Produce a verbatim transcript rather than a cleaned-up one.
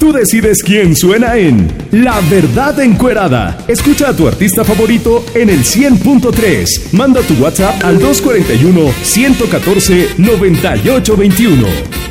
Tú decides quién suena en La Verdad Encuerada. Escucha a tu artista favorito en el cien punto tres. Manda tu WhatsApp al dos cuatro uno, uno uno cuatro, nueve ocho dos uno.